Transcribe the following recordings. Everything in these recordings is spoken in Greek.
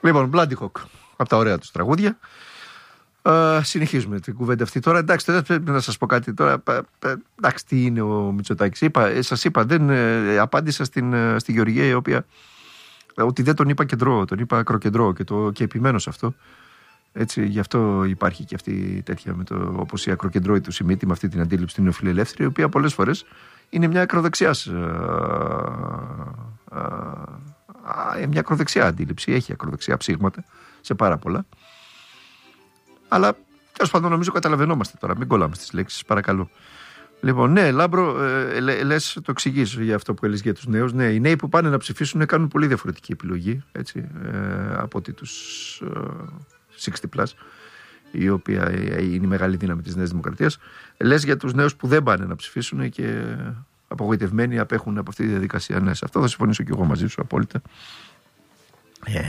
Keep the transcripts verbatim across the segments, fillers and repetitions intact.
Λοιπόν, Bloody Hawk, από τα ωραία τους τραγούδια. Uh, συνεχίζουμε την κουβέντα αυτή τώρα. Εντάξει, τώρα πρέπει να σας πω κάτι τώρα. Εντάξει, τι είναι ο Μητσοτάκης. Είπα, σας είπα, δεν ε, απάντησα στην, στη Γεωργία, η οποία ότι δεν τον είπα κεντρό, τον είπα ακροκεντρό και, το, και επιμένω σε αυτό. Έτσι, γι' αυτό υπάρχει και αυτή τέτοια, με το, όπως η ακροκεντρώη του Σιμίτη, με αυτή την αντίληψη την νεοφιλελεύθερη, η οποία πολλές φορές είναι μια ακροδεξιάς. Α, α, α, μια ακροδεξιά αντίληψη, έχει ακροδεξιά ψήγματα σε πάρα πολλά. Αλλά τέλος πάντων νομίζω καταλαβαίνόμαστε τώρα. Μην κολλάμε στις λέξεις, παρακαλώ. Λοιπόν, ναι, Λάμπρο, ε, λε, λες, το εξηγείς για αυτό που έλεγες για τους νέους. Ναι, οι νέοι που πάνε να ψηφίσουν κάνουν πολύ διαφορετική επιλογή, έτσι, ε, από ότι τους ε, εξήντα πλας, η οποία είναι η μεγάλη δύναμη της Νέας Δημοκρατίας. Λες για τους νέους που δεν πάνε να ψηφίσουν και απογοητευμένοι απέχουν από αυτή τη διαδικασία. Ναι, σε αυτό θα συμφωνήσω και εγώ μαζί σου απόλυτα. Ε,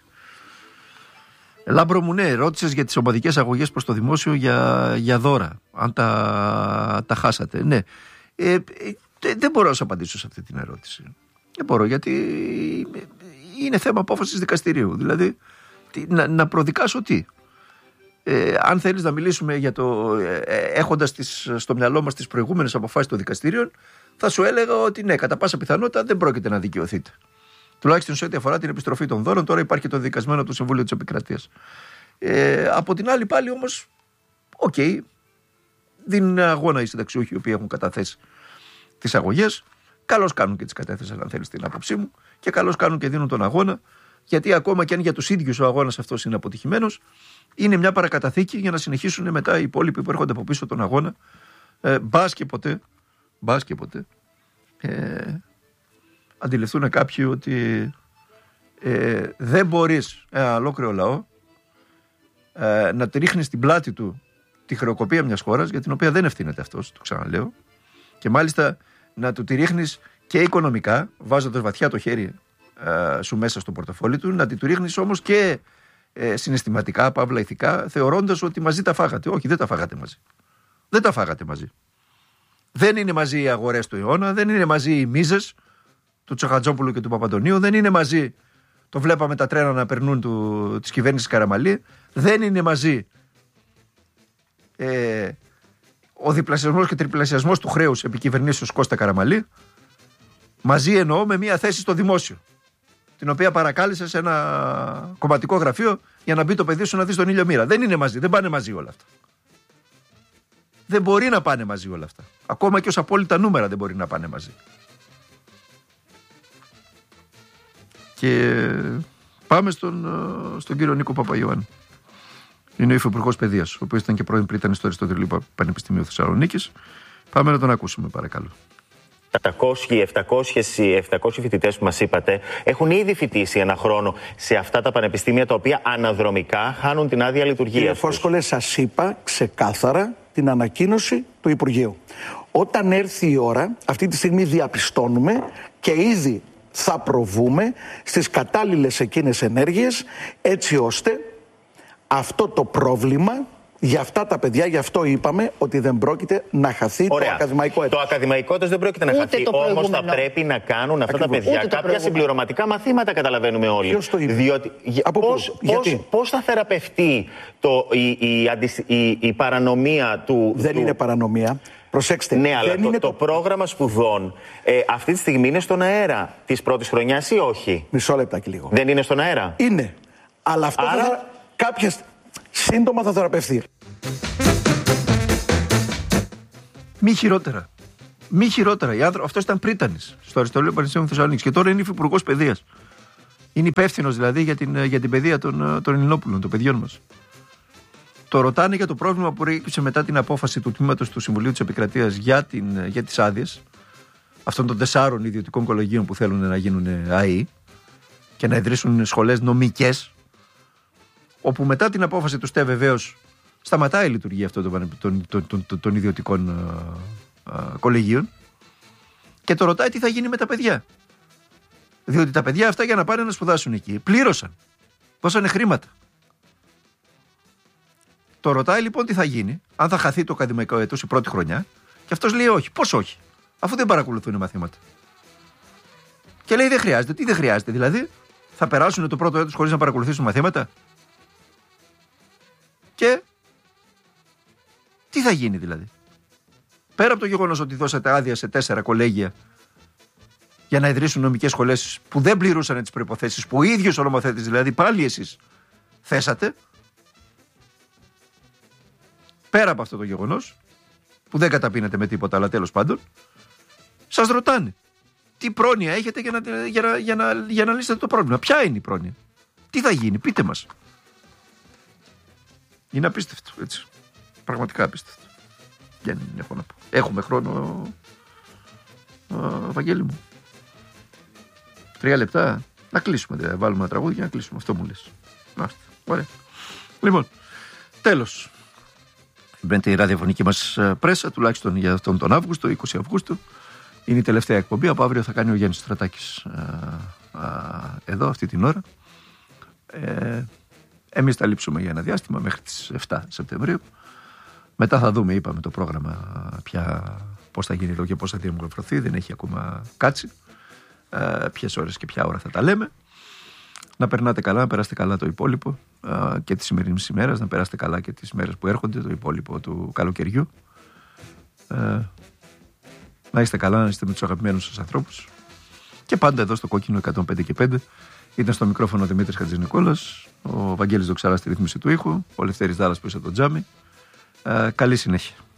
Λάμπρο μου, ναι, ρώτησες για τις ομαδικές αγωγές προς το δημόσιο για, για δώρα. Αν τα, τα χάσατε. Ναι. Ε, ε, δεν μπορώ να σου απαντήσω σε αυτή την ερώτηση. Δεν μπορώ, γιατί είναι θέμα απόφασης δικαστηρίου. Δηλαδή, τι, να, να προδικάσω τι. Ε, αν θέλεις να μιλήσουμε για το. Ε, έχοντας τις, στο μυαλό μας τις προηγούμενες αποφάσεις των δικαστηρίων, θα σου έλεγα ότι ναι, κατά πάσα πιθανότητα δεν πρόκειται να δικαιωθείτε. Τουλάχιστον σε ό,τι αφορά την επιστροφή των δώρων, τώρα υπάρχει το δικασμένο του Συμβούλιο της Επικρατείας. Ε, από την άλλη, πάλι όμως, οκ, okay, δίνουν αγώνα οι συνταξιούχοι οι οποίοι έχουν καταθέσει τις αγωγές. Καλώς κάνουν και τις κατέθεσαν, αν θέλεις την άποψή μου, και καλώς κάνουν και δίνουν τον αγώνα, γιατί ακόμα και αν για τους ίδιους ο αγώνας αυτός είναι αποτυχημένος, είναι μια παρακαταθήκη για να συνεχίσουν μετά οι υπόλοιποι που έρχονται από πίσω τον αγώνα. Ε, μπας και ποτέ, μπας και ποτέ. Ε, αντιληφθούν κάποιοι ότι ε, δεν μπορείς ένα ολόκληρο λαό ε, να τη ρίχνεις στην πλάτη του τη χρεοκοπία μιας χώρας για την οποία δεν ευθύνεται αυτός, το ξαναλέω, και μάλιστα να του τη ρίχνεις και οικονομικά, βάζοντας βαθιά το χέρι ε, σου μέσα στο πορτοφόλι του, να τη του ρίχνεις όμως και ε, συναισθηματικά, παύλα ηθικά, θεωρώντας ότι μαζί τα φάγατε. Όχι, δεν τα φάγατε μαζί. Δεν τα φάγατε μαζί. Δεν είναι μαζί οι αγορές του αιώνα, δεν είναι μαζί οι μίζες του Τσοχατζόπουλου και του Παπαντονίου, δεν είναι μαζί, το βλέπαμε τα τρένα να περνούν του, της κυβέρνησης Καραμαλή, δεν είναι μαζί ε, ο διπλασιασμός και τριπλασιασμός του χρέους επί κυβερνήσεως Κώστα Καραμαλή. Μαζί εννοώ με μια θέση στο δημόσιο, την οποία παρακάλεσε σε ένα κομματικό γραφείο για να μπει το παιδί σου να δει τον ήλιο μοίρα. Δεν είναι μαζί, δεν πάνε μαζί όλα αυτά. Δεν μπορεί να πάνε μαζί όλα αυτά. Ακόμα και ως απόλυτα νούμερα δεν μπορεί να πάνε μαζί. Και πάμε στον, στον κύριο Νίκο Παπαϊωάννη. Είναι ο υφυπουργός παιδείας, ο οποίος ήταν και πρώην πρίτανης στο Αριστοτελείο Πανεπιστημίου Θεσσαλονίκης. Πάμε να τον ακούσουμε, παρακαλώ. επτακόσιοι, επτακόσιοι φοιτητές που μας είπατε έχουν ήδη φοιτήσει ένα χρόνο σε αυτά τα πανεπιστήμια, τα οποία αναδρομικά χάνουν την άδεια λειτουργίας. Κύριε Φώσκολε, σας είπα ξεκάθαρα την ανακοίνωση του Υπουργείου. Όταν έρθει η ώρα, αυτή τη στιγμή διαπιστώνουμε και ήδη θα προβούμε στις κατάλληλες εκείνες ενέργειες, έτσι ώστε αυτό το πρόβλημα για αυτά τα παιδιά, γι' αυτό είπαμε ότι δεν πρόκειται να χαθεί. Ωραία. Το ακαδημαϊκό έτος. Το ακαδημαϊκό έτος δεν πρόκειται να ούτε χαθεί. Όμως θα πρέπει να κάνουν αυτά Ακριβώς. τα παιδιά ούτε κάποια συμπληρωματικά μαθήματα, καταλαβαίνουμε όλοι. Ποιος το είπε? Διότι, Από πώς, πώς, πώς θα θεραπευτεί το, η, η, η, η παρανομία του... Δεν του... είναι παρανομία. Προσέξτε. Ναι, αλλά δεν το, είναι το... το πρόγραμμα σπουδών ε, αυτή τη στιγμή είναι στον αέρα της πρώτης χρονιάς ή όχι? Μισό λεπτάκι λίγο. Δεν είναι στον αέρα? Είναι. Αλλά αυτό Άρα... θα... κάποια σύντομα θα θεραπευτεί. Μη χειρότερα. Μη χειρότερα. Άνθρω... Αυτός ήταν πρίτανης στο Αριστοτελείο Πανεπιστημίου Θεσσαλονίκης και τώρα είναι υφυπουργός παιδείας. Είναι υπεύθυνος δηλαδή για την, για την παιδεία των, των Ελληνόπουλων, των παιδιών μας. Το ρωτάνε για το πρόβλημα που προέκυψε μετά την απόφαση του τμήματος του Συμβουλίου της Επικρατείας για, την, για τις άδειες αυτών των τεσσάρων ιδιωτικών κολεγίων που θέλουν να γίνουν ΑΕΗ και να ιδρύσουν σχολές νομικές, όπου μετά την απόφαση του ΣΤΕ βεβαίως σταματάει η λειτουργία αυτών των, των, των, των, των, των ιδιωτικών α, α, κολεγίων, και το ρωτάει τι θα γίνει με τα παιδιά. Διότι τα παιδιά αυτά για να πάνε να σπουδάσουν εκεί πλήρωσαν, δώσανε χρήματα. Το ρωτάει λοιπόν τι θα γίνει, αν θα χαθεί το ακαδημαϊκό έτος η πρώτη χρονιά, και αυτός λέει όχι. Πώς όχι, αφού δεν παρακολουθούν μαθήματα. Και λέει δεν χρειάζεται. Τι δεν χρειάζεται δηλαδή? θα περάσουν το πρώτο έτος χωρίς να παρακολουθήσουν μαθήματα. Και τι θα γίνει δηλαδή? Πέρα από το γεγονός ότι δώσατε άδεια σε τέσσερα κολέγια για να ιδρύσουν νομικές σχολές που δεν πληρούσαν τις προϋποθέσεις που ο ίδιος ο νομοθέτης, δηλαδή πάλι εσείς, θέσατε. Πέρα από αυτό το γεγονός, που δεν καταπίνετε με τίποτα, αλλά τέλος πάντων, σας ρωτάνε τι πρόνοια έχετε για να, για, να, για, να, για να λύσετε το πρόβλημα. Ποια είναι η πρόνοια? Τι θα γίνει? Πείτε μας. Είναι απίστευτο, έτσι. Πραγματικά απίστευτο. Δεν έχω να πω. Έχουμε χρόνο, ο, Βαγγέλη μου? Τρία λεπτά. Να κλείσουμε, δηλαδή. Βάλουμε ένα τραγούδι και να κλείσουμε. Αυτό μου λες. Να, ωραία. Λοιπόν, τέλος. Μπαίνετε η ραδιοφωνική μας πρέσα, τουλάχιστον για αυτόν τον Αύγουστο, είκοσι Αυγούστου. Είναι η τελευταία εκπομπή. Από αύριο θα κάνει ο Γιάννης Στρατάκης α, α, εδώ, αυτή την ώρα. Ε, εμείς θα λείψουμε για ένα διάστημα μέχρι τις εφτά Σεπτεμβρίου. Μετά θα δούμε, είπαμε, το πρόγραμμα πια πώς θα γίνει εδώ και πώς θα διαμορφωθεί. Δεν έχει ακόμα κάτσει. Ε, ποιες ώρες και ποια ώρα θα τα λέμε. Να περνάτε καλά, να περάσετε καλά το υπόλοιπο ε, και τις σημερινές ημέρες, να περάσετε καλά και τις μέρες που έρχονται, το υπόλοιπο του καλοκαιριού. Ε, να είστε καλά, να είστε με τους αγαπημένους σας ανθρώπους. Και πάντα εδώ στο Κόκκινο εκατόν πέντε και πέντε. Ήταν στο μικρόφωνο ο Δημήτρης Χατζηνικόλας, ο Βαγγέλης Δοξαράς στη ρύθμιση του ήχου, ο Λευτέρης Δάλλας πίσω από το τζάμι. Ε, καλή συνέχεια.